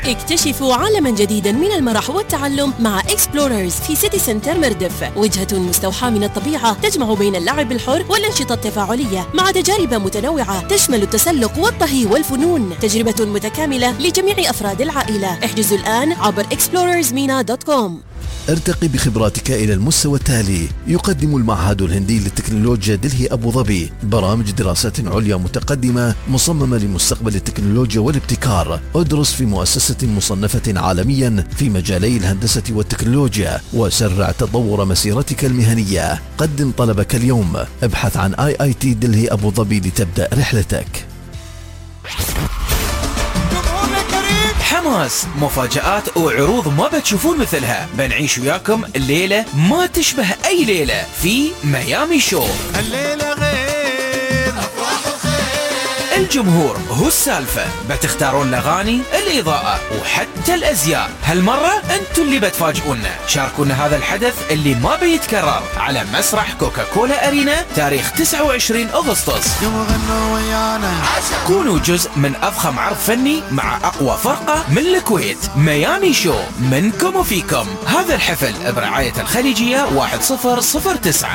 اكتشفوا عالما جديدا من المرح والتعلم مع اكسبلوررز في سيتي سنتر مردف. وجهة مستوحاة من الطبيعة تجمع بين اللعب الحر والأنشطة التفاعلية مع تجارب متنوعة تشمل التسلق والطهي والفنون. تجربة متكاملة لجميع أفراد العائلة. احجزوا الآن عبر explorersmina.com. ارتقي بخبراتك إلى المستوى التالي. يقدم المعهد الهندي للتكنولوجيا دلهي أبو ظبي برامج دراسات عليا متقدمة مصممة لمستقبل التكنولوجيا والابتكار. ادرس في مؤسسة مصنفة عالميا في مجالي الهندسة والتكنولوجيا وسرع تطور مسيرتك المهنية. قدم طلبك اليوم. ابحث عن IIT دلهي أبو ظبي لتبدأ رحلتك. حماس، مفاجآت وعروض ما بتشوفون مثلها. بنعيش وياكم الليلة ما تشبه أي ليلة في ميامي شو. الليلة غير أفراح وخير. الجمهور هو السالفة. بتختارون الأغاني، الإضاءة وحتى الأزياء. هالمرة أنتوا اللي بتفاجئونا. شاركونا هذا الحدث اللي ما بيتكرر على مسرح كوكاكولا أرينا تاريخ 29 أغسطس. كونوا جزء من أفخم عرض فني مع أقوى فرقة من الكويت. ميامي شو، منكم وفيكم. هذا الحفل برعاية الخليجية 1009.